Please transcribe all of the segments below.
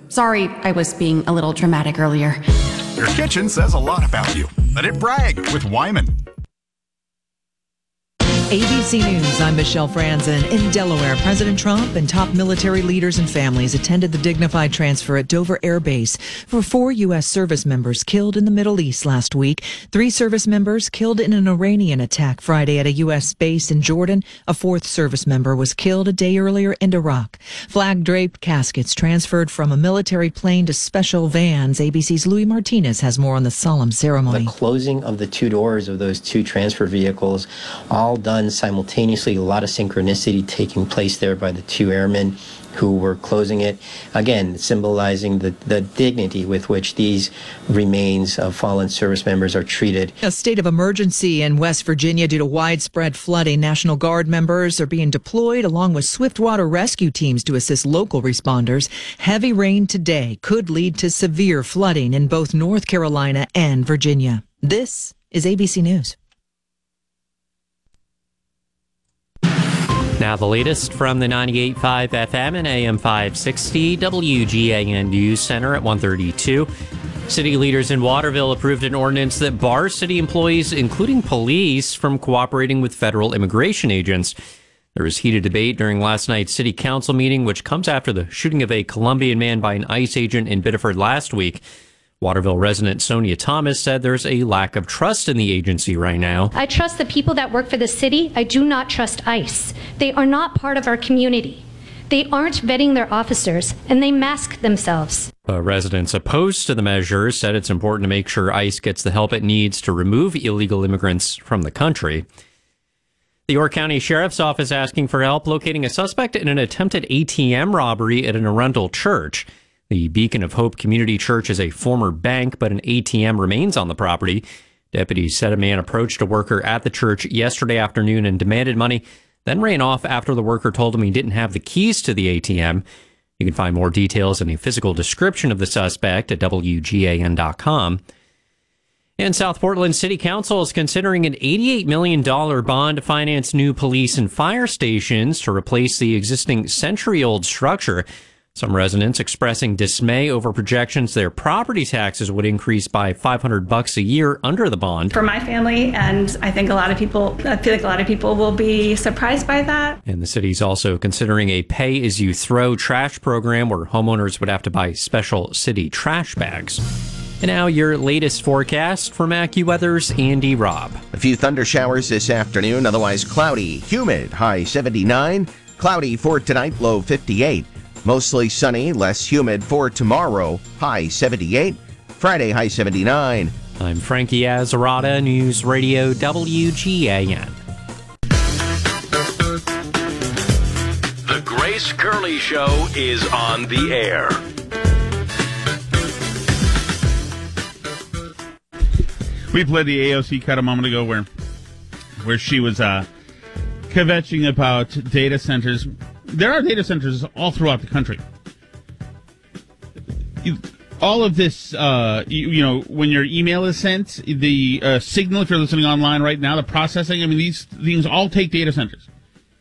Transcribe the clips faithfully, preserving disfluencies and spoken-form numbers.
Sorry, I was being a little dramatic earlier. Your kitchen says a lot about you. Let it brag with Wyman. A B C News, I'm Michelle Franzen. In Delaware, President Trump and top military leaders and families attended the dignified transfer at Dover Air Base for four U S service members killed in the Middle East last week. Three service members killed in an Iranian attack Friday at a U S base in Jordan. A fourth service member was killed a day earlier in Iraq. Flag-draped caskets transferred from a military plane to special vans. A B C's Louis Martinez has more on the solemn ceremony. The closing of the two doors of those two transfer vehicles, all done simultaneously, a lot of synchronicity taking place there by the two airmen who were closing it, again symbolizing the, the dignity with which these remains of fallen service members are treated. A state of emergency in West Virginia due to widespread flooding. National Guard members are being deployed along with swiftwater rescue teams to assist local responders. Heavy rain today could lead to severe flooding in both North Carolina and Virginia. This is A B C News. Now the latest from the ninety-eight point five F M and A M five sixty W G A N News Center at one thirty-two. City leaders in Waterville approved an ordinance that bars city employees, including police, from cooperating with federal immigration agents. There was heated debate during last night's city council meeting, which comes after the shooting of a Colombian man by an ICE agent in Biddeford last week. Waterville resident Sonia Thomas said there's a lack of trust in the agency right now. I trust the people that work for the city. I do not trust ICE. They are not part of our community. They aren't vetting their officers, and they mask themselves. Uh, residents opposed to the measure said it's important to make sure ICE gets the help it needs to remove illegal immigrants from the country. The York County Sheriff's Office asking for help locating a suspect in an attempted A T M robbery at an Arundel church. The Beacon of Hope Community Church is a former bank, but an A T M remains on the property. Deputies said a man approached a worker at the church yesterday afternoon and demanded money, then ran off after the worker told him he didn't have the keys to the A T M. You can find more details and a physical description of the suspect at W G A N dot com. And South Portland City Council is considering an eighty-eight million dollars bond to finance new police and fire stations to replace the existing century-old structure. Some residents expressing dismay over projections their property taxes would increase by five hundred bucks a year under the bond. For my family, and I think a lot of people, I feel like a lot of people will be surprised by that. And the city's also considering a pay-as-you-throw trash program where homeowners would have to buy special city trash bags. And now your latest forecast from AccuWeather's Andy Robb. A few thunder showers this afternoon, otherwise cloudy, humid, high seventy-nine. Cloudy for tonight, low fifty-eight. Mostly sunny, less humid for tomorrow, high seventy-eight. Friday, high seventy-nine. I'm Frankie Azarada, News Radio W G A N. The Grace Curley Show is on the air. We played the A O C cut a moment ago where, where she was uh, kvetching about data centers. There are data centers all throughout the country. You, all of this, uh, you, you know, when your email is sent, the uh, signal, if you're listening online right now, the processing, I mean, these things all take data centers.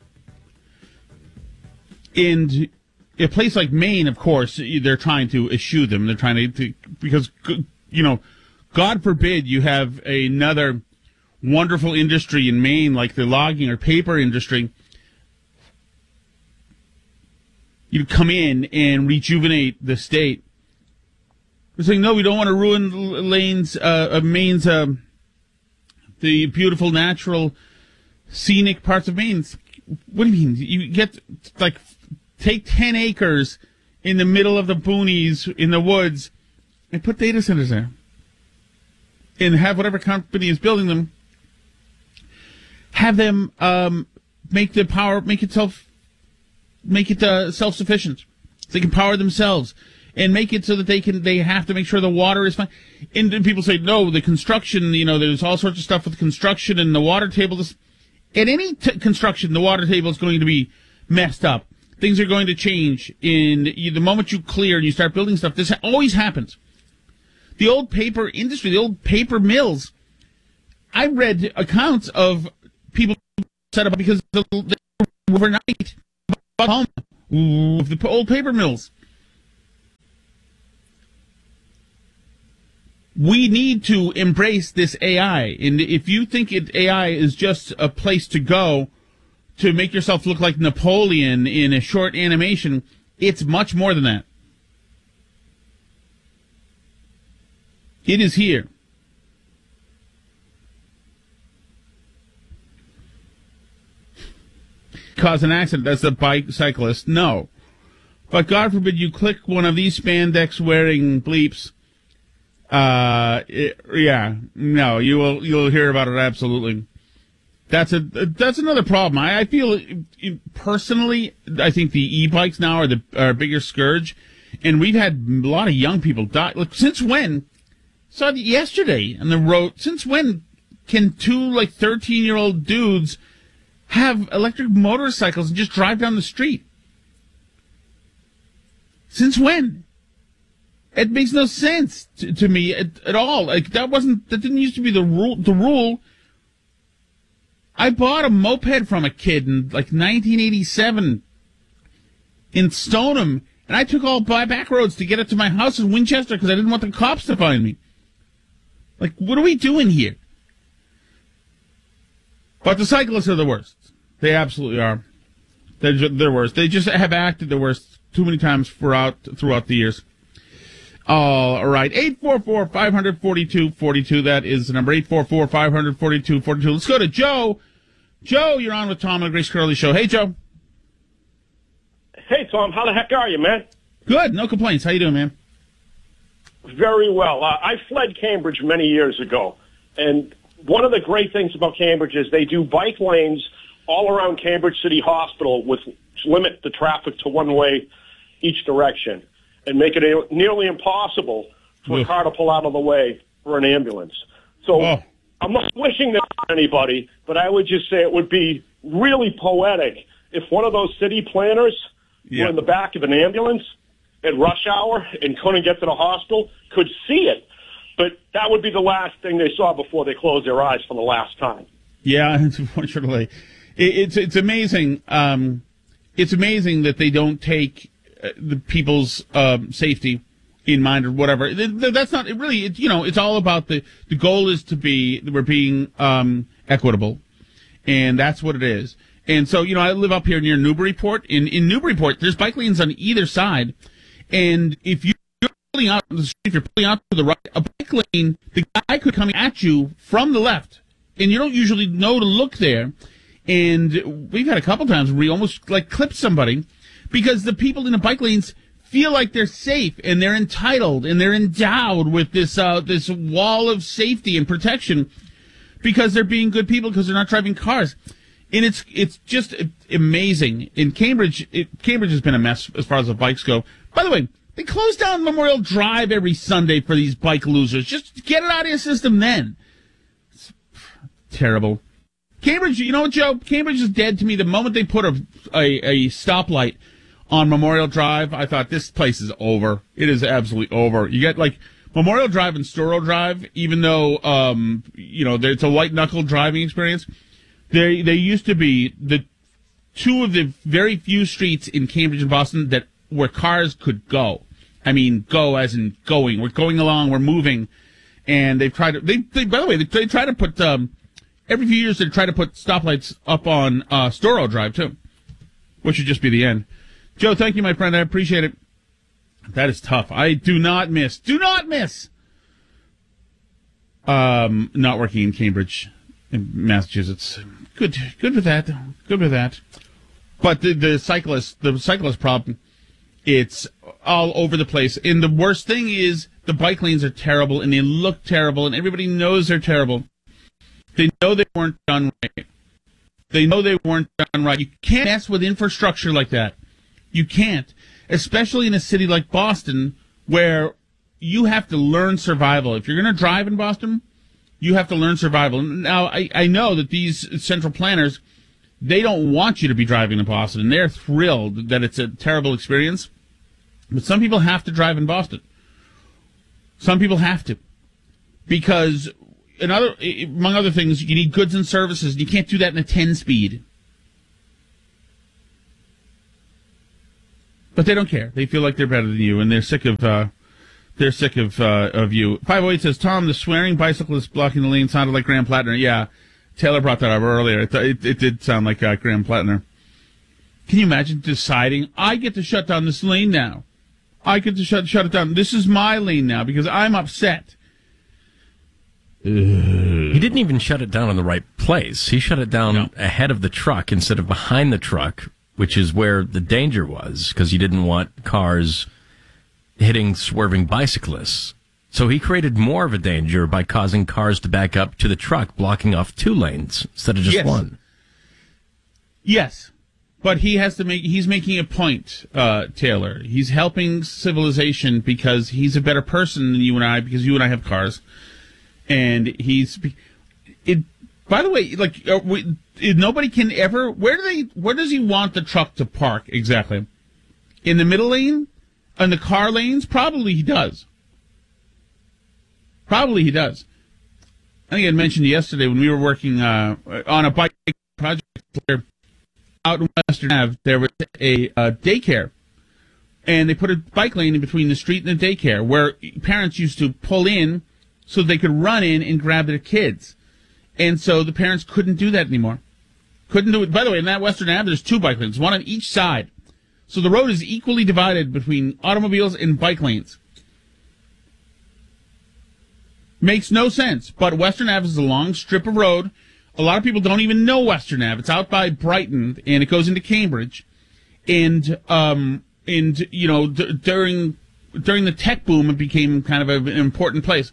And a place like Maine, of course, they're trying to eschew them. They're trying to, to because, you know, God forbid you have another wonderful industry in Maine like the logging or paper industry. You come in and rejuvenate the state. We're saying, no, we don't want to ruin Lane's, uh, of Maine's, uh, the beautiful, natural, scenic parts of Maine. What do you mean? You get, like, take ten acres in the middle of the boonies, in the woods, and put data centers there. And have whatever company is building them, have them, um, make the power, make itself Make it uh, self-sufficient. So they can power themselves, and make it so that they can. They have to make sure the water is fine. And then people say, no, the construction. You know, there's all sorts of stuff with construction and the water table. This, at any t- construction, the water table is going to be messed up. Things are going to change. In you, the moment you clear and you start building stuff, this always happens. The old paper industry, the old paper mills. I read accounts of people set up because they were overnight. Home with the old paper mills. we need to embrace this A I. And if you think it, A I is just a place to go to make yourself look like Napoleon in a short animation, it's much more than that. It is here. Cause an accident. That's a bicyclist. No. But God forbid you click one of these spandex-wearing bleeps. Uh, it, yeah, no, you will you'll hear about it absolutely. That's a that's another problem. I, I feel personally, I think the e-bikes now are the are a bigger scourge, and we've had a lot of young people die. Like, since when? Saw it yesterday on the road. Since when can two like thirteen year old dudes have electric motorcycles and just drive down the street? Since when? It makes no sense to, to me at, at all. Like, that wasn't, that didn't used to be the rule. The rule. I bought a moped from a kid in like nineteen eighty-seven in Stoneham, and I took all by back roads to get it to my house in Winchester because I didn't want the cops to find me. Like, what are we doing here? But the cyclists are the worst. They absolutely are. They're, ju- they're worst. They just have acted the worst too many times throughout throughout the years. All right. eight four four, five four two, four two. That is the number. eight four four, five four two, four two. Let's go to Joe. Joe, you're on with Tom on the Grace Curley Show. Hey, Joe. Hey, Tom. How the heck are you, man? Good. No complaints. How you doing, man? Very well. Uh, I fled Cambridge many years ago, and one of the great things about Cambridge is they do bike lanes all around Cambridge City Hospital with limit the traffic to one way each direction and make it a, nearly impossible for a car to pull out of the way for an ambulance. So oh. I'm not wishing that on anybody, but I would just say it would be really poetic if one of those city planners yeah. were in the back of an ambulance at rush hour and couldn't get to the hospital, could see it. But that would be the last thing they saw before they closed their eyes for the last time. Yeah, unfortunately. It's it's amazing. Um, it's amazing that they don't take uh, the people's um, safety in mind or whatever. That's not it really. It, you know, it's all about the the goal is to be we're being um, equitable, and that's what it is. And so, you know, I live up here near Newburyport. In in Newburyport, there's bike lanes on either side, and if you're pulling out the street, if you're pulling out to the right, a bike lane, the guy could come at you from the left, and you don't usually know to look there. And we've had a couple times where we almost like clipped somebody because the people in the bike lanes feel like they're safe and they're entitled and they're endowed with this uh, this wall of safety and protection because they're being good people because they're not driving cars. And it's it's just amazing. In Cambridge, it, Cambridge has been a mess as far as the bikes go. By the way, they close down Memorial Drive every Sunday for these bike losers. Just get it out of your system then. It's terrible. Cambridge, you know what, Joe? Cambridge is dead to me. The moment they put a, a, a stoplight on Memorial Drive, I thought this place is over. It is absolutely over. You get like Memorial Drive and Storrow Drive, even though um you know it's a white knuckle driving experience. They they used to be the two of the very few streets in Cambridge and Boston that where cars could go. I mean, go as in going. We're going along. We're moving, and they've tried to. They, they by the way, they, they try to put. Um, Every few years, they try to put stoplights up on uh, Storrow Drive, too, which should just be the end. Joe, thank you, my friend. I appreciate it. That is tough. I do not miss, do not miss um, not working in Cambridge, in Massachusetts. Good, good with that. Good with that. But the, the cyclist, the cyclist problem, it's all over the place. And the worst thing is the bike lanes are terrible, and they look terrible, and everybody knows they're terrible. They know they weren't done right. They know they weren't done right. You can't mess with infrastructure like that. You can't, especially in a city like Boston, where you have to learn survival. If you're going to drive in Boston, you have to learn survival. Now, I, I know that these central planners, they don't want you to be driving in Boston, and they're thrilled that it's a terrible experience. But some people have to drive in Boston. Some people have to. Because... Another, among other things, you need goods and services. And you can't do that in a ten speed. But they don't care. They feel like they're better than you, and they're sick of uh, They're sick of uh, of you. five oh eight says, Tom, the swearing bicyclist blocking the lane sounded like Graham Plattner. Yeah, Taylor brought that up earlier. It, it, it did sound like uh, Graham Plattner. Can you imagine deciding, I get to shut down this lane now? I get to shut shut it down. This is my lane now because I'm upset. He didn't even shut it down in the right place. He shut it down no. ahead of the truck instead of behind the truck, which is where the danger was, because he didn't want cars hitting swerving bicyclists. So he created more of a danger by causing cars to back up to the truck, blocking off two lanes instead of just yes. one. Yes, but he has to make. He's making a point, uh, Taylor. He's helping civilization because he's a better person than you and I, because you and I have cars, and he's. It. By the way, like uh, we, nobody can ever. Where do they? Where does he want the truck to park exactly? In the middle lane? In the car lanes? Probably he does. Probably he does. I think I mentioned yesterday when we were working uh, on a bike project there out in Western Ave, there was a uh, daycare. And they put a bike lane in between the street and the daycare where parents used to pull in so they could run in and grab their kids. And so the parents couldn't do that anymore. Couldn't do it. By the way, in that Western Ave, there's two bike lanes, one on each side. So the road is equally divided between automobiles and bike lanes. Makes no sense. But Western Ave is a long strip of road. A lot of people don't even know Western Ave. It's out by Brighton, and it goes into Cambridge. And, um, and you know, d- during during the tech boom, it became kind of a, an important place.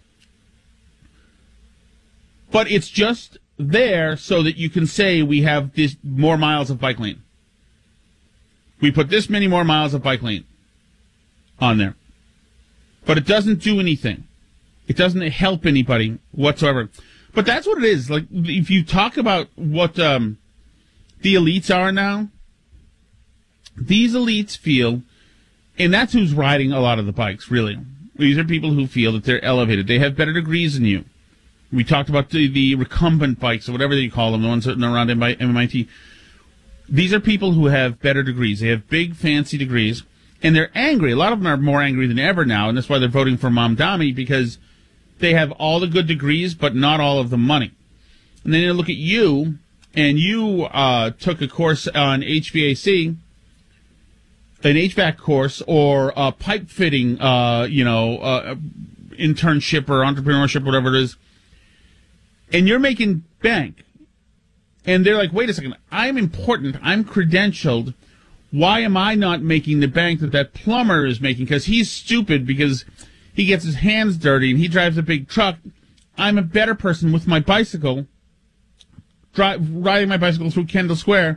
But it's just there so that you can say we have this more miles of bike lane. We put this many more miles of bike lane on there. But it doesn't do anything. It doesn't help anybody whatsoever. But that's what it is. Like, if you talk about what um, the elites are now, these elites feel, and that's who's riding a lot of the bikes, really. These are people who feel that they're elevated. They have better degrees than you. We talked about the, the recumbent bikes, or whatever they call them, the ones that are around M I T. These are people who have better degrees. They have big, fancy degrees, and they're angry. A lot of them are more angry than ever now, and that's why they're voting for Mamdani, because they have all the good degrees, but not all of the money. And then they look at you, and you uh, took a course on H V A C, an H V A C course, or a pipe fitting, uh, you know, uh, internship or entrepreneurship, whatever it is, and you're making bank. And they're like, wait a second, I'm important, I'm credentialed, why am I not making the bank that that plumber is making? Because he's stupid, because he gets his hands dirty and he drives a big truck. I'm a better person with my bicycle, dri- riding my bicycle through Kendall Square.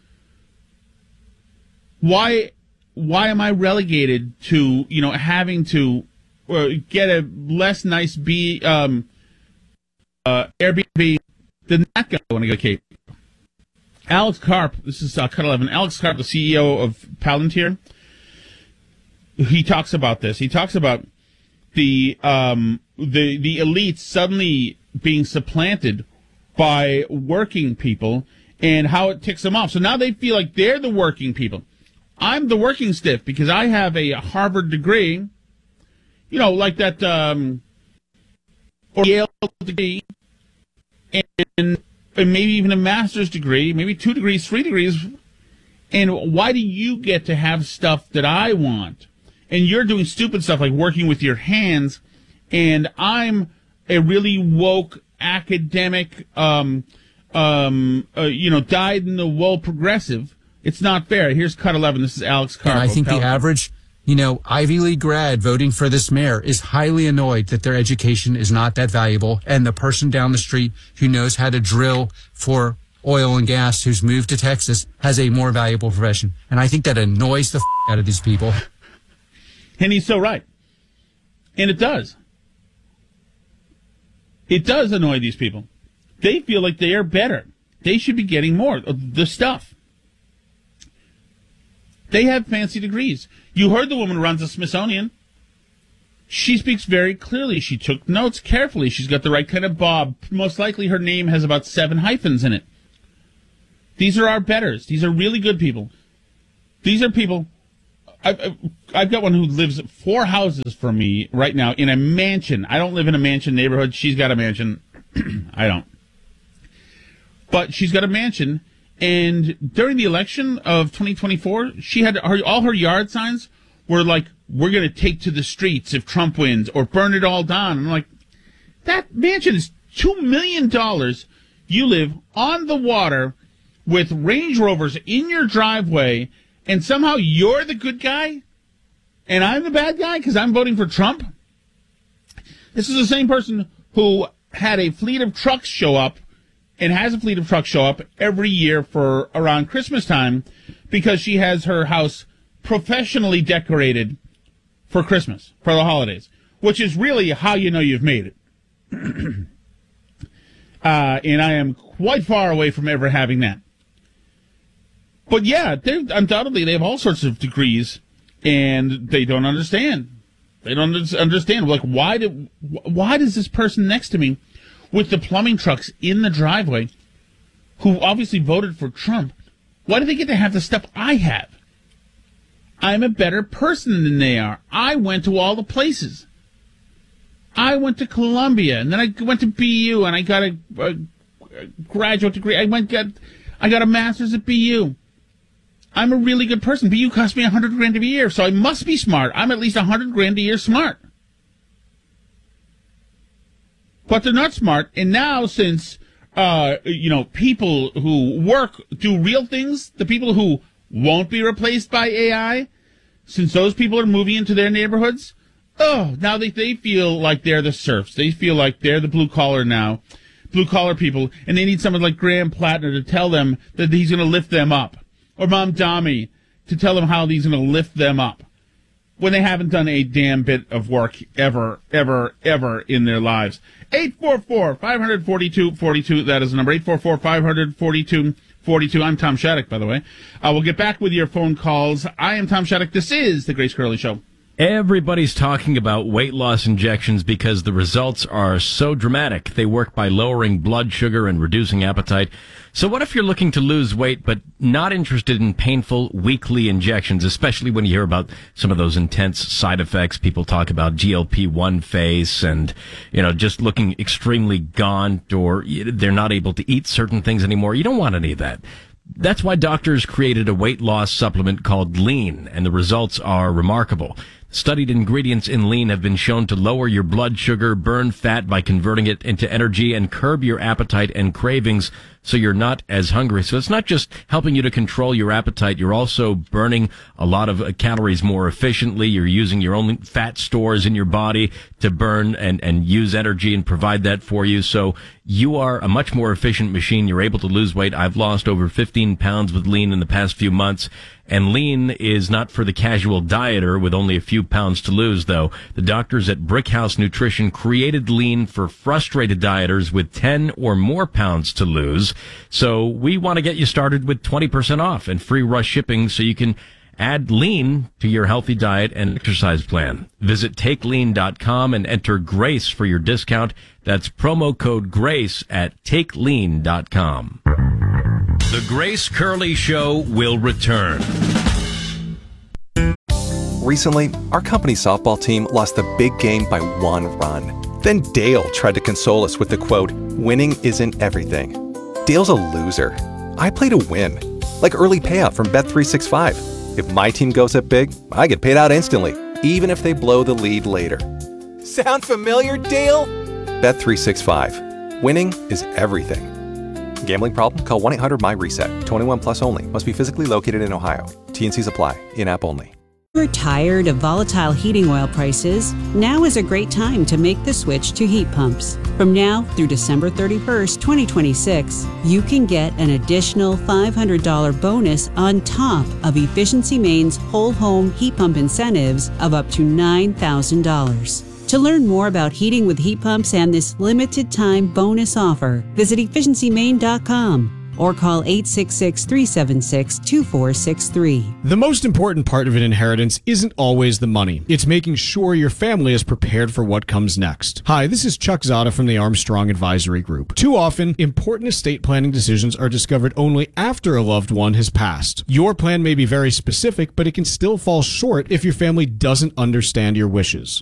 Why, why am I relegated to, you know, having to uh, get a less nice B, um, uh, Airbnb than that guy when I go to Cape? Alex Karp, this is uh, Cut eleven. Alex Karp, the C E O of Palantir, he talks about this. He talks about the um, the the elites suddenly being supplanted by working people and how it ticks them off. So now they feel like they're the working people. I'm the working stiff because I have a Harvard degree, you know, like that, um, or Yale degree, and and maybe even a master's degree, maybe two degrees, three degrees. And why do you get to have stuff that I want? And you're doing stupid stuff like working with your hands, and I'm a really woke academic, um, um, uh, you know, dyed in the wool progressive. It's not fair. Here's Cut eleven. This is Alex Karp. And I think the average, you know, Ivy League grad voting for this mayor is highly annoyed that their education is not that valuable, and the person down the street who knows how to drill for oil and gas, who's moved to Texas, has a more valuable profession. And I think that annoys the f- out of these people. And he's so right. And it does. It does annoy these people. They feel like they are better. They should be getting more of the stuff. They have fancy degrees. You heard the woman who runs the Smithsonian. She speaks very clearly. She took notes carefully. She's got the right kind of bob. Most likely her name has about seven hyphens in it. These are our betters. These are really good people. These are people I've, I've got one who lives four houses from me right now in a mansion. I don't live in a mansion neighborhood. She's got a mansion. I don't. But she's got a mansion. And during the election of twenty twenty-four, she had her, all her yard signs were like, we're going to take to the streets if Trump wins, or burn it all down. And I'm like, that mansion is two million dollars. You live on the water with Range Rovers in your driveway, and somehow you're the good guy, and I'm the bad guy because I'm voting for Trump? This is the same person who had a fleet of trucks show up, and has a fleet of trucks show up every year for around Christmas time, because she has her house professionally decorated for Christmas, for the holidays, which is really how you know you've made it. uh, and I am quite far away from ever having that. But yeah, they undoubtedly they have all sorts of degrees, and they don't understand. They don't understand. Like, why do, why does this person next to me with the plumbing trucks in the driveway, who obviously voted for Trump, why do they get to have the stuff I have? I'm a better person than they are. I went to all the places. I went to Columbia, and then I went to B U, and I got a, a graduate degree. I went got I got a master's at B U. I'm a really good person. B U cost me a hundred grand a year, so I must be smart. I'm at least a hundred grand a year smart. But they're not smart, and now since uh, you know, people who work do real things, the people who won't be replaced by A I, since those people are moving into their neighborhoods, oh, now they, they feel like they're the serfs. They feel like they're the blue-collar now, blue-collar people, and they need someone like Graham Plattner to tell them that he's going to lift them up, or Mom Dami to tell them how he's going to lift them up, when they haven't done a damn bit of work ever, ever, ever in their lives. eight four four, five four two, four two, that is the number, eight four four, five four two, four two. I'm Tom Shattuck, by the way. Uh, we'll get back with your phone calls. I am Tom Shattuck. This is The Grace Curley Show. Everybody's talking about weight loss injections because the results are so dramatic. They work by lowering blood sugar and reducing appetite. So what if you're looking to lose weight but not interested in painful weekly injections, especially when you hear about some of those intense side effects? People talk about G L P one face and, you know, just looking extremely gaunt, or they're not able to eat certain things anymore. You don't want any of that. That's why doctors created a weight loss supplement called Lean, and the results are remarkable. Studied ingredients in Lean have been shown to lower your blood sugar, burn fat by converting it into energy, and curb your appetite and cravings so you're not as hungry. So it's not just helping you to control your appetite. You're also burning a lot of calories more efficiently. You're using your own fat stores in your body to burn and, and use energy and provide that for you. So you are a much more efficient machine. You're able to lose weight. I've lost over fifteen pounds with Lean in the past few months. And Lean is not for the casual dieter with only a few pounds to lose, though. The doctors at Brickhouse Nutrition created Lean for frustrated dieters with ten or more pounds to lose. So we want to get you started with twenty percent off and free rush shipping so you can add Lean to your healthy diet and exercise plan. Visit take lean dot com and enter GRACE for your discount. That's promo code GRACE at take lean dot com. The Grace Curley Show will return. Recently, our company softball team lost the big game by one run. Then Dale tried to console us with the quote, "Winning isn't everything." Dale's a loser. I play to win. Like early payout from Bet three sixty-five. If my team goes up big, I get paid out instantly, even if they blow the lead later. Sound familiar, Dale? Bet three sixty-five. Winning is everything. Gambling problem? Call one eight hundred M Y reset. twenty-one plus only. Must be physically located in Ohio. T and Cs apply. In-app only. You're tired of volatile heating oil prices? Now is a great time to make the switch to heat pumps. From now through December thirty-first, twenty twenty-six, you can get an additional five hundred dollars bonus on top of Efficiency Maine's whole home heat pump incentives of up to nine thousand dollars. To learn more about heating with heat pumps and this limited time bonus offer, visit efficiency maine dot com. or call eight six six, three seven six, two four six three. The most important part of an inheritance isn't always the money. It's making sure your family is prepared for what comes next. Hi, this is Chuck Zada from the Armstrong Advisory Group. Too often, important estate planning decisions are discovered only after a loved one has passed. Your plan may be very specific, but it can still fall short if your family doesn't understand your wishes.